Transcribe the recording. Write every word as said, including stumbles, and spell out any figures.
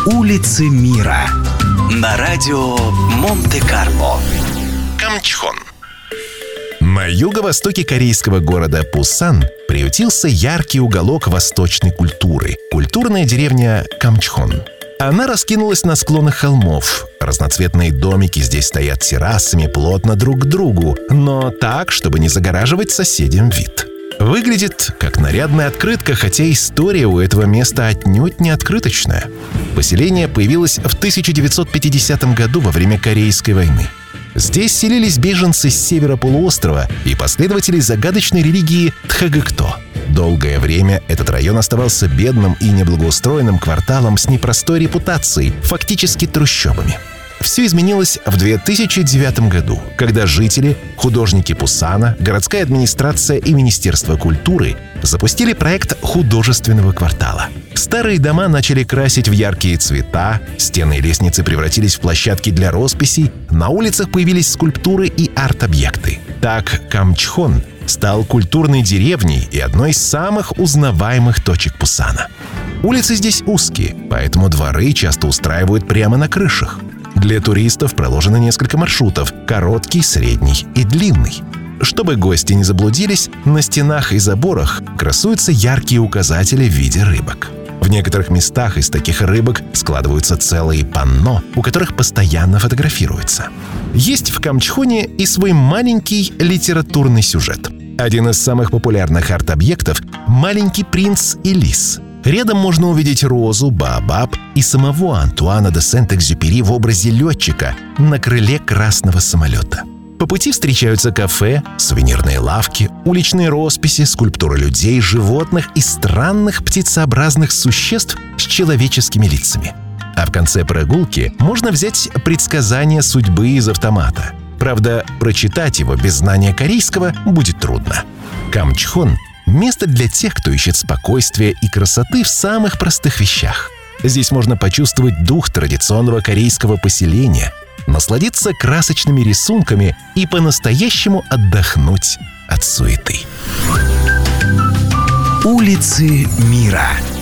Улицы мира на радио Монте-Карло. Камчхон. На юго-востоке корейского города Пусан приютился яркий уголок восточной культуры – культурная деревня Камчхон. Она раскинулась на склонах холмов. Разноцветные домики здесь стоят террасами плотно друг к другу, но так, чтобы не загораживать соседям вид. Выглядит как нарядная открытка, хотя история у этого места отнюдь не открыточная. Поселение появилось в тысяча девятьсот пятидесятом году во время Корейской войны. Здесь селились беженцы с севера полуострова и последователи загадочной религии Тхагыкто. Долгое время этот район оставался бедным и неблагоустроенным кварталом с непростой репутацией, фактически трущобами. Все изменилось в две тысячи девятом году, когда жители, художники Пусана, городская администрация и Министерство культуры запустили проект художественного квартала. Старые дома начали красить в яркие цвета, стены и лестницы превратились в площадки для росписей, на улицах появились скульптуры и арт-объекты. Так Камчхон стал культурной деревней и одной из самых узнаваемых точек Пусана. Улицы здесь узкие, поэтому дворы часто устраивают прямо на крышах. Для туристов проложено несколько маршрутов – короткий, средний и длинный. Чтобы гости не заблудились, на стенах и заборах красуются яркие указатели в виде рыбок. В некоторых местах из таких рыбок складываются целые панно, у которых постоянно фотографируются. Есть в Камчхоне и свой маленький литературный сюжет. Один из самых популярных арт-объектов – «Маленький принц и лис». Рядом можно увидеть розу, баобаб и самого Антуана де Сент-Экзюпери в образе летчика на крыле красного самолета. По пути встречаются кафе, сувенирные лавки, уличные росписи, скульптуры людей, животных и странных птицеобразных существ с человеческими лицами. А в конце прогулки можно взять предсказание судьбы из автомата. Правда, прочитать его без знания корейского будет трудно. Камчхон – место для тех, кто ищет спокойствия и красоты в самых простых вещах. Здесь можно почувствовать дух традиционного корейского поселения, насладиться красочными рисунками и по-настоящему отдохнуть от суеты. Улицы мира.